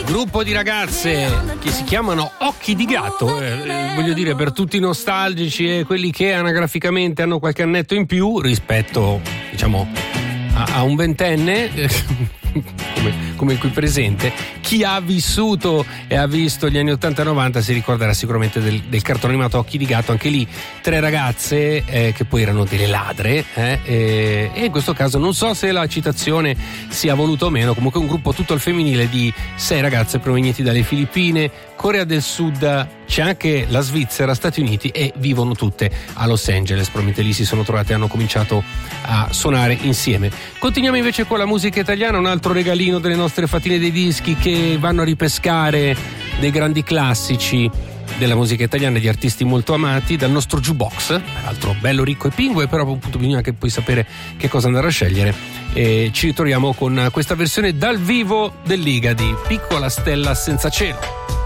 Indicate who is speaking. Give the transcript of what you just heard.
Speaker 1: Gruppo di ragazze che si chiamano Occhi di Gatto, voglio dire, per tutti i nostalgici e quelli che anagraficamente hanno qualche annetto in più rispetto, diciamo, a un ventenne come il qui presente. Chi ha vissuto e ha visto gli anni 80 e 90 si ricorderà sicuramente del cartone animato Occhi di Gatto, anche lì 3 ragazze che poi erano delle ladre, e in questo caso non so se la citazione sia voluta o meno, comunque un gruppo tutto al femminile di 6 ragazze provenienti dalle Filippine, Corea del Sud, c'è anche la Svizzera, Stati Uniti, e vivono tutte a Los Angeles. Probabilmente lì si sono trovate e hanno cominciato a suonare insieme. Continuiamo invece con la musica italiana, un altro regalino delle nostre fatine dei dischi che vanno a ripescare dei grandi classici della musica italiana, di artisti molto amati, dal nostro jukebox, peraltro bello ricco e pingue, però appunto bisogna che poi sapere che cosa andare a scegliere. E ci ritroviamo con questa versione dal vivo dell'Iga di Piccola Stella Senza Cielo.